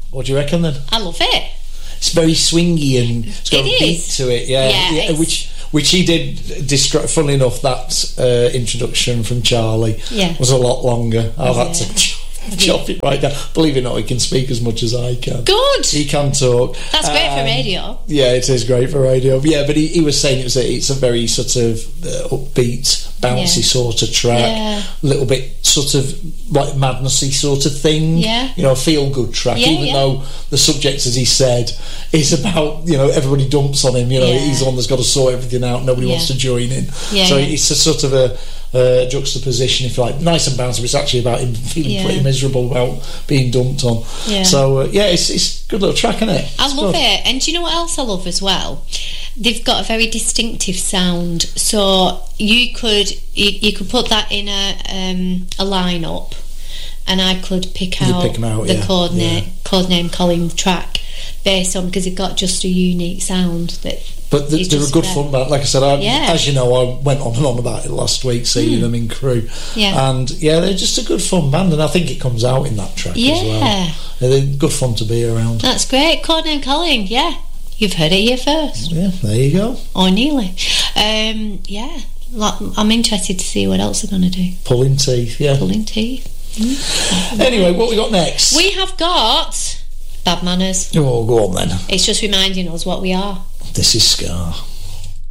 What do you reckon then? I love it. It's very swingy and it's got a beat to it, yeah, which he did. Funnily enough, that introduction from Charlie was a lot longer. I've had to chop it right down. Believe it or not, he can speak as much as I can. Good. He can talk. That's great for radio. Yeah, it is great for radio. Yeah, but he was saying it's a very sort of upbeat, bouncy sort of track. A little bit sort of like madnessy sort of thing. Yeah. You know, a feel-good track, even though the subject, as he said, is about, you know, everybody dumps on him. You know, he's the one that's got to sort everything out. Nobody wants to join in. So it's a sort of a juxtaposition, if you like, nice and bouncy, but it's actually about him feeling pretty miserable about being dumped on. So it's a good little track, isn't it? I love it. And do you know what else I love as well? They've got a very distinctive sound, so you could put that in a lineup, and I could pick out the Codename Colin track based on, because they've got just a unique sound that. But they're a good fun band. Like I said, as you know, I went on and on about it last week, seeing them in Crewe. And they're just a good fun band, and I think it comes out in that track as well. They're good fun to be around. That's great. Codename Colin, you've heard it here first. Yeah, there you go. Or nearly. I'm interested to see what else they're going to do. Pulling teeth. Anyway, what we got next? We have got Bad Manners. Oh, go on then. It's just reminding us what we are. This is Scar.